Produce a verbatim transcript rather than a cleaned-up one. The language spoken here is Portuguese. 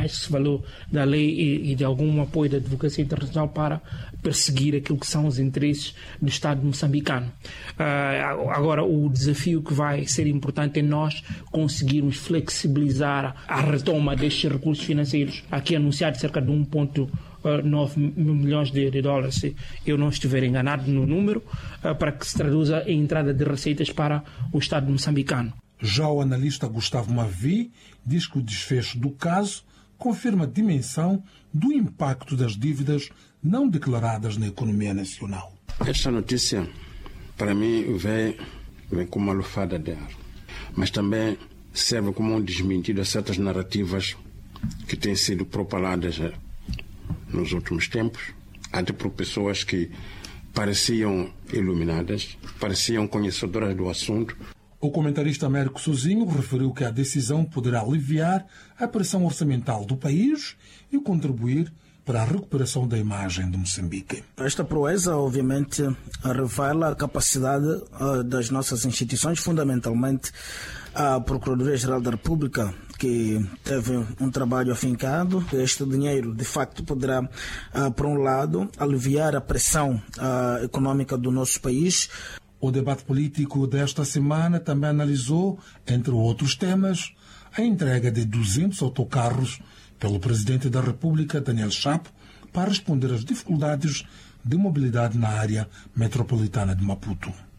internacionais, se valeu da lei e, e de algum apoio da advocacia internacional para perseguir aquilo que são os interesses do Estado moçambicano. Uh, agora, o desafio que vai ser importante é nós conseguirmos flexibilizar a retoma destes recursos financeiros, aqui anunciado cerca de um vírgula nove milhões de, de dólares, se eu não estiver enganado no número, uh, para que se traduza em entrada de receitas para o Estado moçambicano. Já o analista Gustavo Mavi diz que o desfecho do caso confirma a dimensão do impacto das dívidas não declaradas na economia nacional. Esta notícia, para mim, vem, vem como uma lufada de ar, mas também serve como um desmentido a certas narrativas que têm sido propaladas nos últimos tempos, até por pessoas que pareciam iluminadas, pareciam conhecedoras do assunto. O comentarista Américo Sozinho referiu que a decisão poderá aliviar a pressão orçamental do país e contribuir para a recuperação da imagem de Moçambique. Esta proeza, obviamente, revela a capacidade uh, das nossas instituições, fundamentalmente a Procuradoria-Geral da República, que teve um trabalho afincado. Este dinheiro, de facto, poderá, uh, por um lado, aliviar a pressão uh, econômica do nosso país. O debate político desta semana também analisou, entre outros temas, a entrega de duzentos autocarros pelo Presidente da República, Daniel Chapo, para responder às dificuldades de mobilidade na área metropolitana de Maputo.